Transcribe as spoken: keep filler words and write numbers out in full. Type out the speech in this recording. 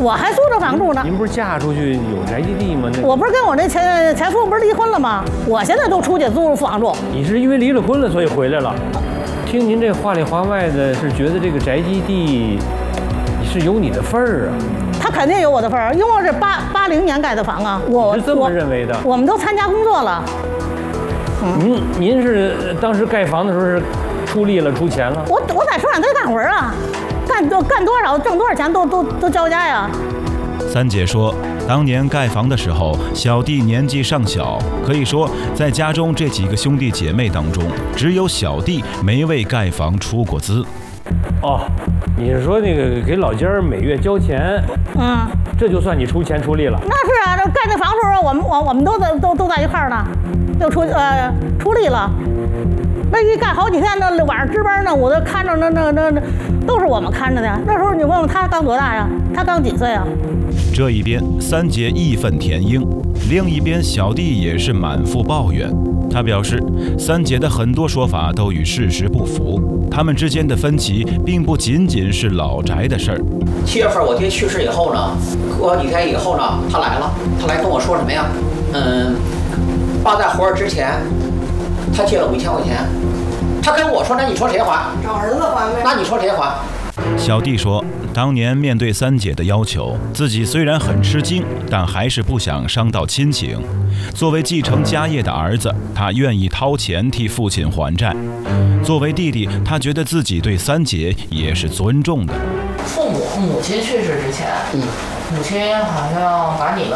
我还租着房住呢。 您不是嫁出去有宅基地吗？那我不是跟我那前前夫不是离婚了吗？我现在都出去租房住。 你是因为离了婚了所以回来了？听您这话里话外的，是觉得这个宅基地是有你的份儿啊？ 他肯定有我的份儿，因为我是八八零年盖的房啊。我是这么认为的？ 我们都参加工作了。 嗯、您您是当时盖房的时候是出力了出钱了？ 我我在生产队干活啊。干多干多少挣多少钱都都都交家呀。 三姐说，当年盖房的时候，小弟年纪尚小，可以说在家中这几个兄弟姐妹当中，只有小弟没为盖房出过资。 哦，你是说那个给老家每月交钱？ 嗯， 这就算你出钱出力了？ 那是啊，这盖那房时候，我们我我们都在都都在一块儿呢，就出呃出力了。那一干好几天，那晚上值班呢，我都看着那那那那，都是我们看着的。那时候你问问他刚多大呀？他刚几岁啊？ 这一边三姐义愤填膺，另一边小弟也是满腹抱怨。他表示，三姐的很多说法都与事实不符，他们之间的分歧并不仅仅是老宅的事儿。 七月份我爹去世以后呢，过好几天以后呢，他来了，他来跟我说什么呀？嗯，爸在活着之前，他借了五千块钱。他跟我说：“那你说谁还？ 找儿子还呗。 那你说谁还？” 小弟说，当年面对三姐的要求，自己虽然很吃惊，但还是不想伤到亲情。作为继承家业的儿子，他愿意掏钱替父亲还债。作为弟弟，他觉得自己对三姐也是尊重的。 父母母亲去世之前，嗯，母亲好像把你们